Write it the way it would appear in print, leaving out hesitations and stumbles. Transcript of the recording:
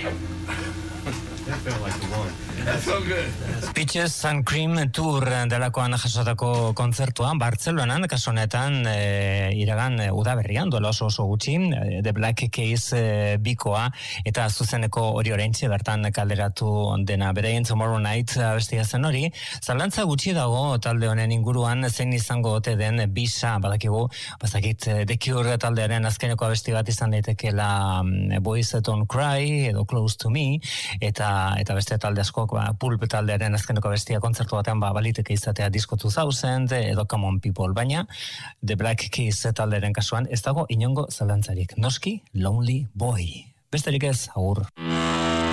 That felt like the one. That's so good. Peaches and Cream Tour delakoan jasotako kontzertuan Bartzelonan, kasu honetan iragan udaberrian duela oso gutxi, The Black Keys bikoa eta zuzeneko hori oraintxe bertan kalderatu dena beraien Tomorrow Night abestia zen hori. Zalantza gutxi dago talde honen inguruan zein izango ote den bisa, badakigu, bazakit The Cure taldearen azkeneko abesti bat izan daitekeela Boys Don't Cry edo Close to Me, eta beste talde askok Pulp taldearen azkeneko bestia kontzertu batean baliteke izatea Disco 2000 edo Come On People, baina The Black Keys taldearen kasuan ez dago inongo zalantzarik. Noski, Lonely Boy. Besterik ez, agur.